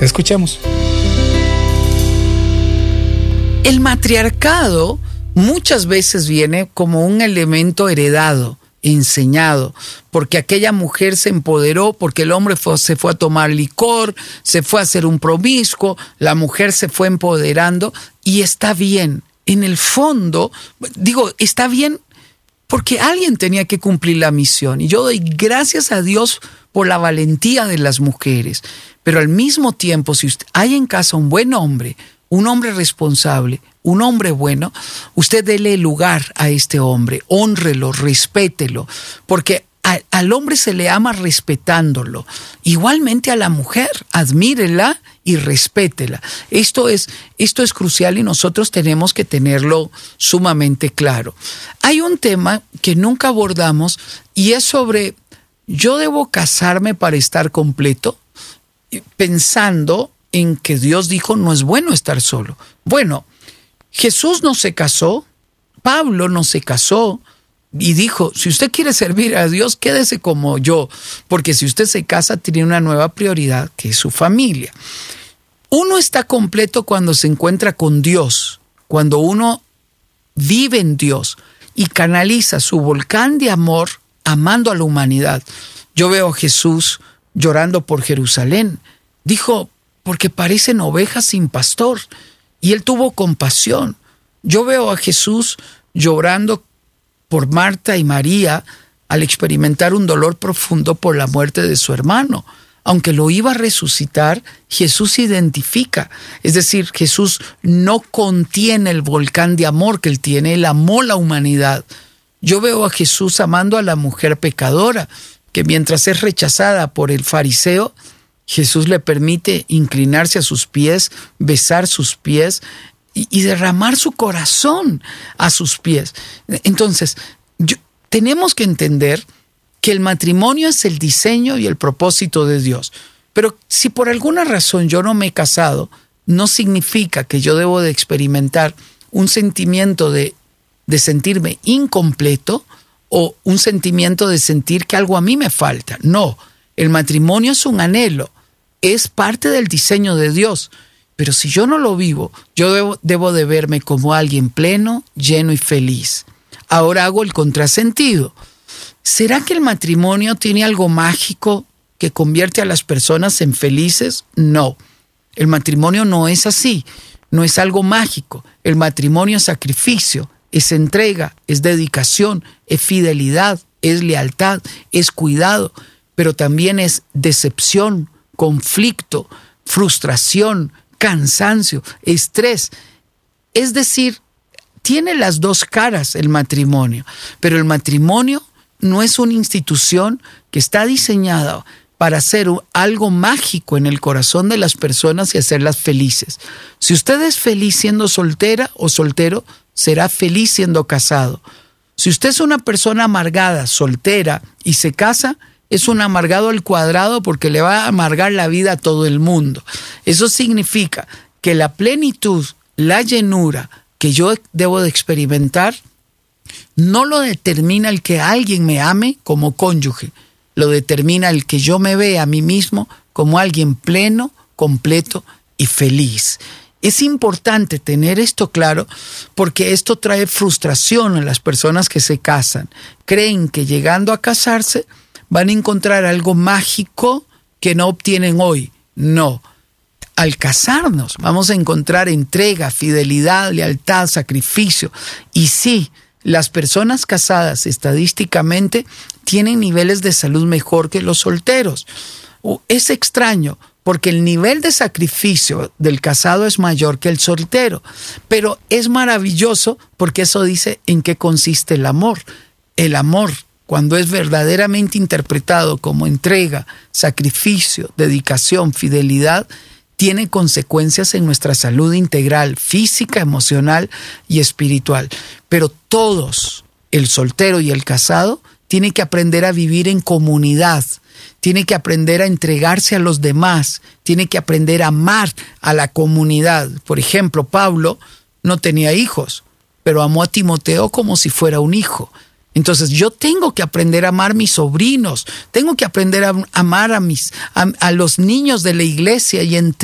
Escuchemos. El matriarcado muchas veces viene como un elemento heredado, enseñado, porque aquella mujer se empoderó, porque el hombre se fue a tomar licor, se fue a hacer un promiscuo, la mujer se fue empoderando y está bien. En el fondo, está bien porque alguien tenía que cumplir la misión y yo doy gracias a Dios por la valentía de las mujeres, pero al mismo tiempo, si usted hay en casa un buen hombre, un hombre responsable, un hombre bueno, usted dele lugar a este hombre, hónrelo, respételo, porque al hombre se le ama respetándolo. Igualmente a la mujer, admírela y respétela. Esto es crucial y nosotros tenemos que tenerlo sumamente claro. Hay un tema que nunca abordamos y es sobre, ¿yo debo casarme para estar completo? Pensando en que Dios dijo no es bueno estar solo. Bueno, Jesús no se casó, Pablo no se casó y dijo, si usted quiere servir a Dios, quédese como yo, porque si usted se casa tiene una nueva prioridad que es su familia. Uno está completo cuando se encuentra con Dios, cuando uno vive en Dios y canaliza su volcán de amor amando a la humanidad. Yo veo a Jesús llorando por Jerusalén. Dijo, porque parecen ovejas sin pastor. Y él tuvo compasión. Yo veo a Jesús llorando por Marta y María al experimentar un dolor profundo por la muerte de su hermano. Aunque lo iba a resucitar, Jesús se identifica. Es decir, Jesús no contiene el volcán de amor que él tiene, él amó la humanidad. Yo veo a Jesús amando a la mujer pecadora, que mientras es rechazada por el fariseo, Jesús le permite inclinarse a sus pies, besar sus pies y derramar su corazón a sus pies. Entonces, tenemos que entender que el matrimonio es el diseño y el propósito de Dios. Pero si por alguna razón yo no me he casado, no significa que yo debo de experimentar un sentimiento de sentirme incompleto o un sentimiento de sentir que algo a mí me falta. No, el matrimonio es un anhelo, es parte del diseño de Dios. Pero si yo no lo vivo, yo debo de verme como alguien pleno, lleno y feliz. Ahora hago el contrasentido. ¿Será que el matrimonio tiene algo mágico que convierte a las personas en felices? No, el matrimonio no es así, no es algo mágico. El matrimonio es sacrificio, es entrega, es dedicación, es fidelidad, es lealtad, es cuidado, pero también es decepción, conflicto, frustración, cansancio, estrés. Es decir, tiene las dos caras el matrimonio, pero el matrimonio no es una institución que está diseñada para hacer algo mágico en el corazón de las personas y hacerlas felices. Si usted es feliz siendo soltera o soltero, será feliz siendo casado. Si usted es una persona amargada, soltera y se casa, es un amargado al cuadrado porque le va a amargar la vida a todo el mundo. Eso significa que la plenitud, la llenura que yo debo de experimentar, no lo determina el que alguien me ame como cónyuge, lo determina el que yo me vea a mí mismo como alguien pleno, completo y feliz. Es importante tener esto claro porque esto trae frustración a las personas que se casan. Creen que llegando a casarse van a encontrar algo mágico que no obtienen hoy. No. Al casarnos vamos a encontrar entrega, fidelidad, lealtad, sacrificio. Y sí, las personas casadas estadísticamente tienen niveles de salud mejor que los solteros. Es extraño porque el nivel de sacrificio del casado es mayor que el soltero, pero es maravilloso porque eso dice en qué consiste el amor. El amor, cuando es verdaderamente interpretado como entrega, sacrificio, dedicación, fidelidad, tiene consecuencias en nuestra salud integral, física, emocional y espiritual. Pero todos, el soltero y el casado, tienen que aprender a vivir en comunidad, tienen que aprender a entregarse a los demás, tienen que aprender a amar a la comunidad. Por ejemplo, Pablo no tenía hijos, pero amó a Timoteo como si fuera un hijo. Entonces yo tengo que aprender a amar a mis sobrinos, tengo que aprender a amar a los niños de la iglesia y